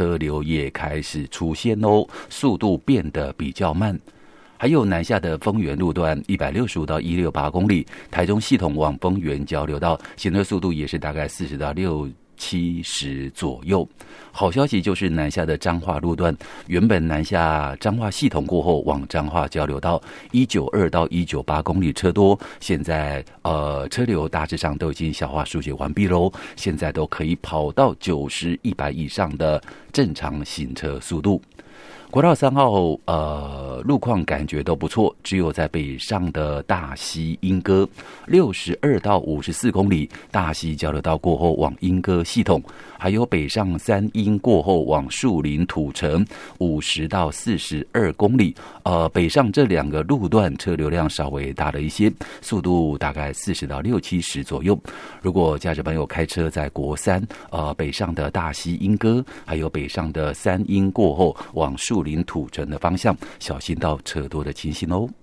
车流也开始出现哦，速度变得比较慢。还有南下的丰原路段165到168公里，台中系统往丰原交流道行车速度也是大概40到60左右。好消息就是南下的彰化路段，原本南下彰化系统过后往彰化交流道192到198公里车多，现在车流大致上都已经消化疏解完毕喽，现在都可以跑到90、100以上的正常行车速度。国道3号路况感觉都不错，只有在北上的大溪莺歌62到54公里，大溪交流道过后往莺歌系统，还有北上三莺过后往树林土城50到42公里，北上这两个路段车流量稍微大了一些，速度大概40到60-70左右。如果驾驶朋友开车在国三北上的大溪莺歌，还有北上的三莺过后往树林土城的方向，小心到车多的情形哦。